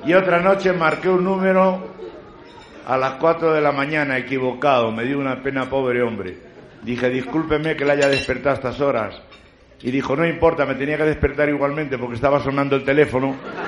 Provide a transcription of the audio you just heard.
Y otra noche marqué un número a las 4 de la mañana, equivocado. Me dio una pena, pobre hombre. Dije, discúlpeme que la haya despertado a estas horas. Y dijo, no importa, me tenía que despertar igualmente porque estaba sonando el teléfono.